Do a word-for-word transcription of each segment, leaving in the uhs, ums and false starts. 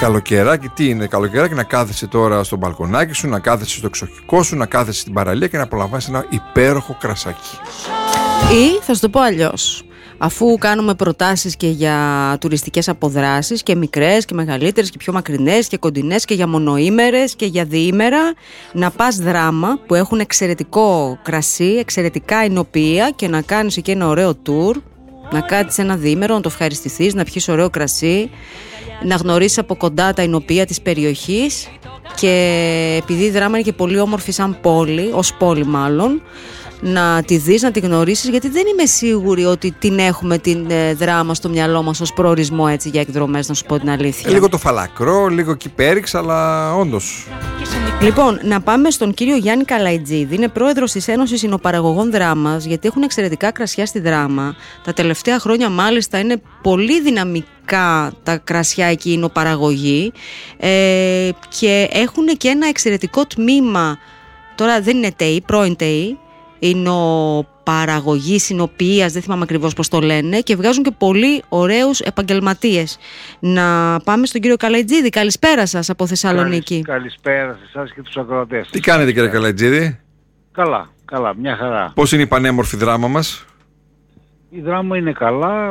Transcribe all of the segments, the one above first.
καλοκαιράκι, τι είναι καλοκαιράκι? Να κάθεσαι τώρα στο μπαλκονάκι σου, να κάθεσαι στο εξοχικό σου, να κάθεσαι στην παραλία και να απολαμβάνεις ένα υπέροχο κρασάκι. Ή θα σου το πω αλλιώς. Αφού κάνουμε προτάσεις και για τουριστικές αποδράσεις και μικρές και μεγαλύτερες και πιο μακρινές και κοντινές και για μονοήμερες και για διήμερα, να πας Δράμα που έχουν εξαιρετικό κρασί, εξαιρετικά εινοποιεία και να κάνεις εκεί ένα ωραίο tour, να κάτσεις ένα διήμερο, να το ευχαριστηθείς, να πιεις ωραίο κρασί, να γνωρίσεις από κοντά τα εινοποιεία της περιοχής και επειδή η Δράμα είναι και πολύ όμορφη σαν πόλη, ως πόλη μάλλον, να τη δεις, να τη γνωρίσεις, γιατί δεν είμαι σίγουρη ότι την έχουμε την ε, Δράμα στο μυαλό μας ως προορισμό έτσι για εκδρομές, να σου πω την αλήθεια. Λίγο το Φαλακρό, λίγο Κυπέριξ, αλλά όντως. Λοιπόν, να πάμε στον κύριο Γιάννη Καλαϊτζίδη, είναι πρόεδρος της Ένωσης Ινοπαραγωγών Δράμας, γιατί έχουν εξαιρετικά κρασιά στη Δράμα. Τα τελευταία χρόνια μάλιστα είναι πολύ δυναμικά τα κρασιά εκεί, η ινοπαραγωγή, ε, και έχουν και ένα εξαιρετικό τμήμα, τώρα δεν είναι ΤΕΙ, πρώην ΤΕΙ, ινοπαραγωγή, ινοποιίας, δεν θυμάμαι ακριβώς πώς το λένε, και βγάζουν και πολύ ωραίους επαγγελματίες. Να πάμε στον κύριο Καλαϊτζίδη. Καλησπέρα σας από Θεσσαλονίκη. Καλησπέρα σε εσάς και τους ακροατές. Τι κάνετε κύριε Καλαϊτζίδη? Καλά, καλά, μια χαρά. Πώς είναι η πανέμορφη Δράμα μας? Η Δράμα είναι καλά.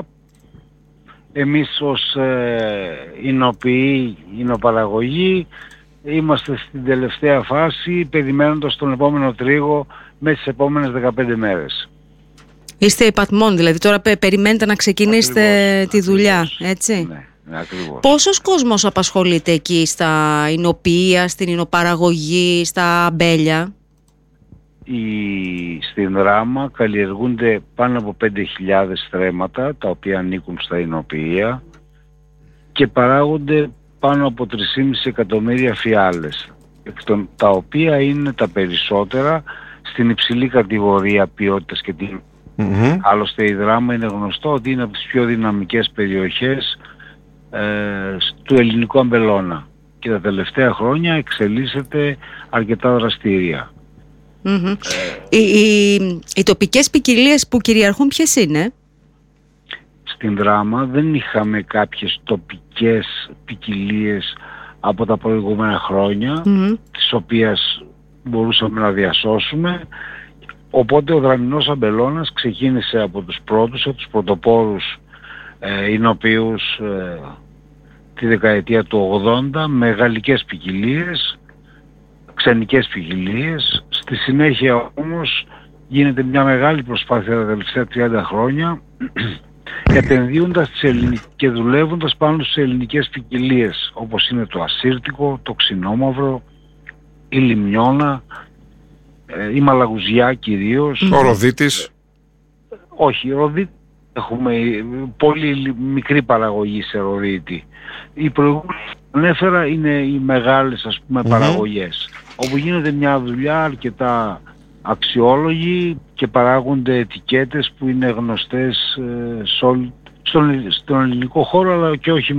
Εμείς ως ε, ινοποιοί, ινοπαραγωγοί, είμαστε στην τελευταία φάση, περιμένοντας τον επόμενο τρίγο μέσα στις επόμενες δεκαπέντε μέρες. Είστε υπατμόν, δηλαδή τώρα πε, περιμένετε να ξεκινήσετε Ακριβώς, τη δουλειά, ακριβώς, έτσι. Ναι, ναι, ακριβώς. Πόσος κόσμος απασχολείται εκεί στα εινοποιεία, στην εινοπαραγωγή, στα αμπέλια? Η, στην Δράμα καλλιεργούνται πάνω από πέντε χιλιάδες στρέμματα, τα οποία ανήκουν στα εινοποιεία, και παράγονται πάνω από τρία κόμμα πέντε εκατομμύρια φιάλες, εκ των, τα οποία είναι τα περισσότερα στην υψηλή κατηγορία ποιότητας και τιμής. Mm-hmm. Άλλωστε η Δράμα είναι γνωστό ότι είναι από τις πιο δυναμικές περιοχές ε, του ελληνικού αμπελώνα και τα τελευταία χρόνια εξελίσσεται αρκετά δραστήρια. Mm-hmm. Ε, οι, οι, οι τοπικές ποικιλίες που κυριαρχούν ποιες είναι? Στην Δράμα δεν είχαμε κάποιες τοπικές ποικιλίες από τα προηγούμενα χρόνια, mm-hmm. τις οποίες μπορούσαμε να διασώσουμε, οπότε ο δραμινός αμπελώνας ξεκίνησε από τους πρώτους, από τους πρωτοπόρους ε, εινοποιούς ε, τη δεκαετία του ογδόντα, με γαλλικές ποικιλίες, ξενικές ποικιλίες. Στη συνέχεια όμως γίνεται μια μεγάλη προσπάθεια τα τελευταία τριάντα χρόνια επενδύοντας τις ελληνικές και δουλεύοντας πάνω στις ελληνικές ποικιλίες, όπως είναι το ασύρτικο, το ξινόμαυρο, η λιμνιώνα, η μαλαγουζιά κυρίως. Ο ροδίτης. Όχι, ροδίτη έχουμε πολύ μικρή παραγωγή σε ροδίτη. Οι προηγούμενοι που ανέφερα είναι οι μεγάλες, ας πούμε, mm-hmm. παραγωγές, όπου γίνεται μια δουλειά αρκετά αξιόλογοι και παράγονται ετικέτες που είναι γνωστές ε, στον, στον ελληνικό χώρο, αλλά και όχι